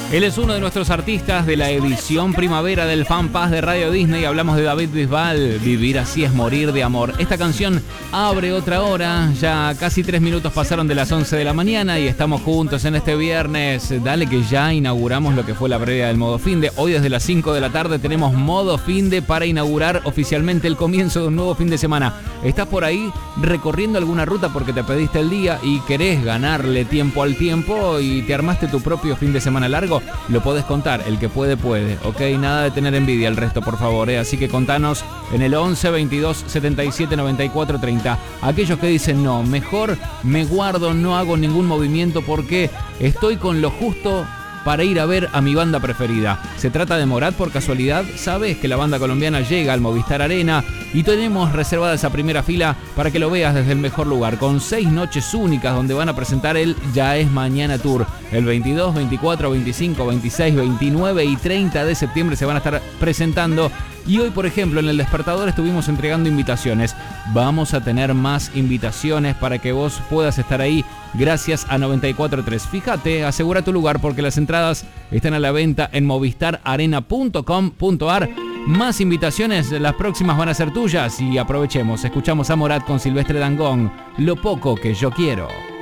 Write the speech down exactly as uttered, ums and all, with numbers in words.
Él es uno de nuestros artistas de la edición primavera del Fan Pass de Radio Disney. Hablamos de David Bisbal, Vivir así es morir de amor. Esta canción abre otra hora, ya casi tres minutos pasaron de las once de la mañana y estamos juntos en este viernes. Dale que ya inauguramos lo que fue la previa del Modo Finde. Hoy desde las cinco de la tarde tenemos Modo Finde para inaugurar oficialmente el comienzo de un nuevo fin de semana. ¿Estás por ahí recorriendo alguna ruta porque te pediste el día y querés ganarle tiempo al tiempo y te armaste tu propio fin de semana largo? Lo podés contar, el que puede, puede, ¿ok? Nada de tener envidia al resto, por favor, ¿eh? Así que contanos en el once, veintidós, setenta y siete, noventa y cuatro, treinta. Aquellos que dicen, no, mejor me guardo, no hago ningún movimiento porque estoy con lo justo para ir a ver a mi banda preferida. ¿Se trata de Morat por casualidad? ¿Sabes que la banda colombiana llega al Movistar Arena? Y tenemos reservada esa primera fila para que lo veas desde el mejor lugar, con seis noches únicas donde van a presentar el Ya es Mañana Tour. El veintidós, veinticuatro, veinticinco, veintiséis, veintinueve y treinta de septiembre se van a estar presentando. Y hoy, por ejemplo, en El Despertador estuvimos entregando invitaciones. Vamos a tener más invitaciones para que vos puedas estar ahí gracias a noventa y cuatro punto tres. Fíjate, asegura tu lugar porque las entradas están a la venta en movistar arena punto com punto ar. Más invitaciones, las próximas van a ser tuyas y aprovechemos. Escuchamos a Morat con Silvestre Dangond, Lo poco que yo quiero.